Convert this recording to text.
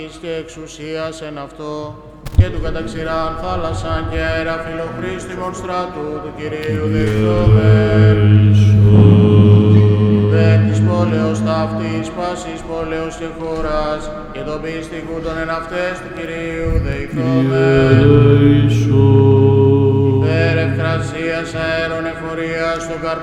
και εξουσίας εν αυτό, και του καταξηράν θάλασσαν και αέρα φιλοχρήστημων στράτου του Κυρίου δεκτόμεν. Δε της πόλεως ταύτης πάσης πόλεως και χώρας, και των πιστικούτων εν αυτές του Κυρίου δεηθόμεν. Δε ευκρασίας αέρων εφορίας των καρπών